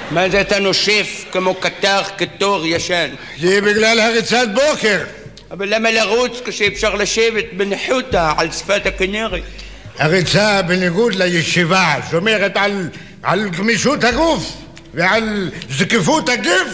מה זה אתה נושף כמו קטר כתור ישן? זה בגלל הריצת בוקר. אבל למה לרוץ כשאפשר לשבת בניחותא על שפת הכנרת? הריצה בניגוד לישיבה שומרת על גמישות הגוף ועל זקיפות הגף.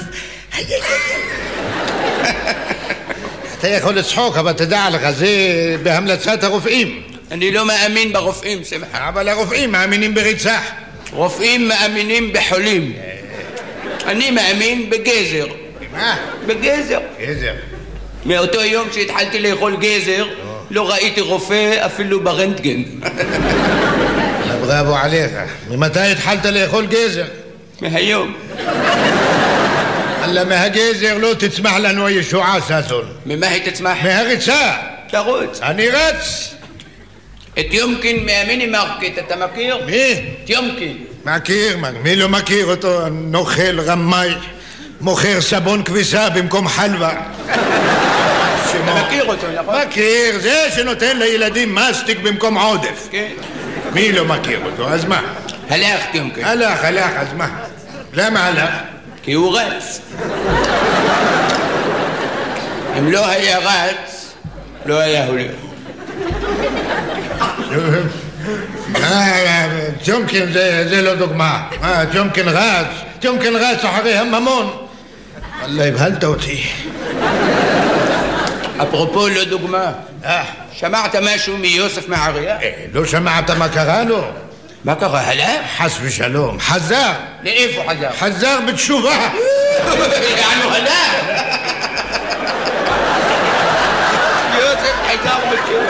אתה יכול לצחוק, אבל תדע לך, זה בהמלצת הרופאים. אני לא מאמין ברופאים, שמחה. אבל הרופאים מאמינים בריצה. רופאים מאמינים בחולים. אני מאמין בגזר. מה? בגזר. גזר. מאותו יום שהתחלתי לאכול גזר, לא ראיתי רופא אפילו ברנטגן. בראבו עליך. ממתי התחלת לאכול גזר? מהיום. אללה, מהגזר לא תצמח לנו הישועה, ששון. ממה היא תצמח? מהריצה. תרוץ. אני רץ. את יומקין מהמיני מרקט, אתה מכיר? מי? את יומקין. מכיר, מי לא מכיר אותו? נוכל רמאי, מוכר סבון כביסה במקום חלבה. אתה מכיר אותו, נכון? מכיר, זה שנותן לילדים מסטיק במקום עודף. כן. מי לא מכיר אותו? אז מה? הלך יומקין. הלך, אז מה? למה הלך? כי הוא רץ. אם לא היה רץ, לא היה הולך. ג'ומקין זה לא דוגמה. ג'ומקין רץ אחרי הממון. אללה, הבהלת אותי. אפרופו לא דוגמה, שמעת משהו מיוסף מעריה? לא שמעת מה קרה לו? מה קרה? הלך? חס ושלום, חזר. לאיפה חזר? חזר בתשובה. יענו הלך. יוסף חזר בתשובה.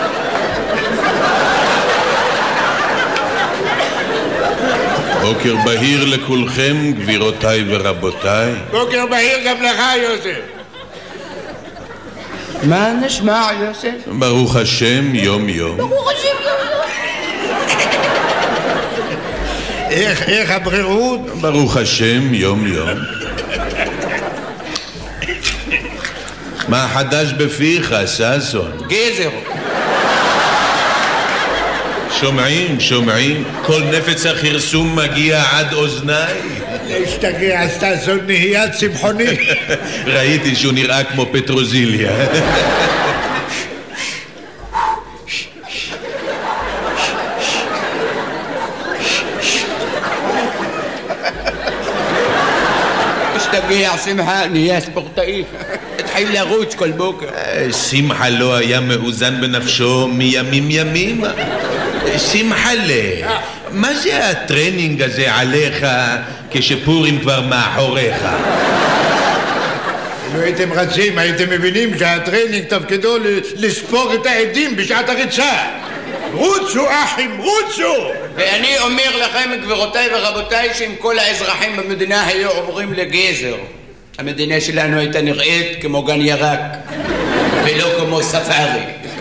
בוקר בהיר לכולכם, גבירותיי ורבותיי. בוקר בהיר גם לך, יוסף. מה נשמע, יוסף? ברוך השם, יום יום. ברוך השם, יום יום. איך הבריאות? ברוך השם, יום יום. מה חדש בפיך, ששון? גזר. שומעים, כל נפץ החרסום מגיע עד אוזניי. להשתגע, ששון נהיה צמחוני. ראיתי שהוא נראה כמו פטרוזיליה. תשתגע, שמחה, נהיה ספורטאי. התחיל לרוץ כל בוקר. שמחה לא היה מאוזן בנפשו מימים ימים. שמחלה, מה זה הטרנינג הזה עליך כשפורים כבר מאחוריך? אם הייתם רצים, הייתם מבינים שהטרנינג תפקידו לספור את העדים בשעת הריצה. רוצו אחים, רוצו! ואני אומר לכם, גבירותיי ורבותיי, שאם כל האזרחים במדינה היו עוברים לגזר, המדינה שלנו הייתה נראית כמו גן ירק ולא כמו ספארי.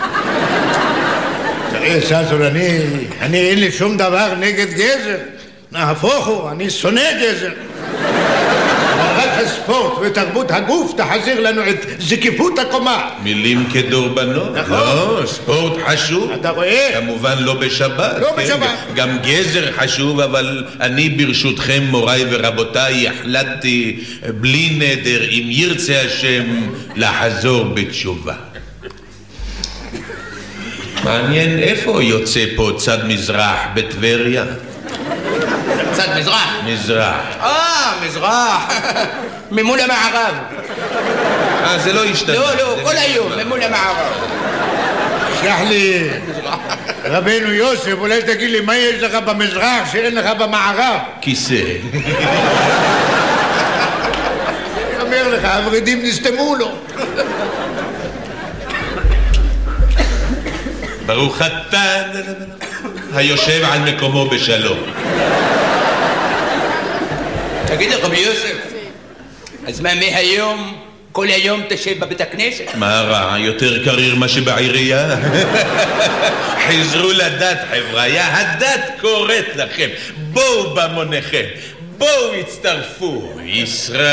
תראה, ששון, אני אין לי שום דבר נגד גזר. נהפוך הוא, אני שונא גזר. רק הספורט ותרבות הגוף תחזיר לנו את זקיפות הקומה. מילים כדורבנות. נכון. לא, ספורט חשוב. אתה רואה? כמובן לא בשבת. לא כן? בשבת. גם גזר חשוב, אבל אני ברשותכם, מוריי ורבותיי, החלטתי בלי נדר, אם ירצה השם, לחזור בתשובה. מעניין איפה יוצא פה צד מזרח בטבריה? צד מזרח? מזרח. מזרח. ממול המערב. זה לא השתנה. לא, כל היום, ממול המערב. סלח לי, רבנו יוסף, אולי תגיד לי מה יש לך במזרח שאין לך במערב? כיסא. אני אומר לך, הורידים נסתמו לו. ברוך אתה היושב על מקומו בשלום. תגיד לי, רבי יוסף, אז מה מהיום, כל היום תשב בבית הכנסת? מה רע? יותר קריר מה שבעירייה? חזרו לדת, חבריה, הדת קוראת לכם. בואו במוניכם, בואו הצטרפו. ישראל